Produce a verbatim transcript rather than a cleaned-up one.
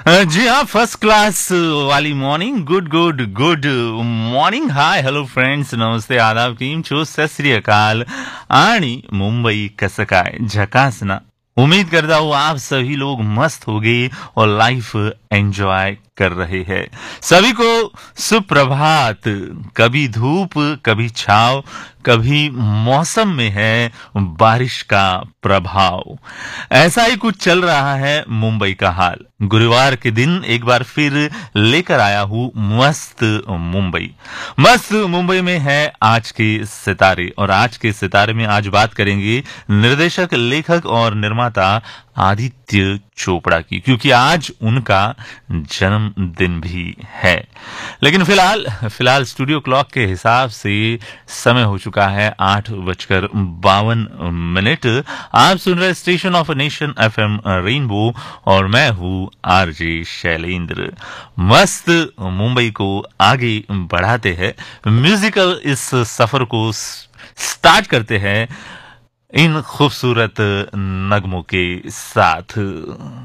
अ, जी हाँ, first class वाली morning. Good good good morning. Hi hello friends, नमस्ते, आदाब, टीम छो, सत श्री अकाल आणि मुंबई कसं काय, झकास ना. उम्मीद करता हूँ आप सभी लोग मस्त हो गए और लाइफ एंजॉय कर रहे हैं. सभी को सुप्रभात. कभी धूप, कभी छाव, कभी मौसम में है बारिश का प्रभाव. ऐसा ही कुछ चल रहा है मुंबई का हाल. गुरुवार के दिन एक बार फिर लेकर आया हूँ मस्त मुंबई. मस्त मुंबई में है आज के सितारे, और आज के सितारे में आज बात करेंगे निर्देशक, लेखक और निर्माता आदित्य चोपड़ा की, क्योंकि आज उनका जन्मदिन भी है. लेकिन फिलहाल फिलहाल स्टूडियो क्लॉक के हिसाब से समय हो चुका है आठ बजकर बावन मिनट. आप सुन रहे station of nation FM rainbow, और मैं हूँ आरजे शैलेंद्र. मस्त मुंबई को आगे बढ़ाते हैं, म्यूजिकल इस सफर को स्टार्ट करते हैं इन खूबसूरत नगमों के साथ.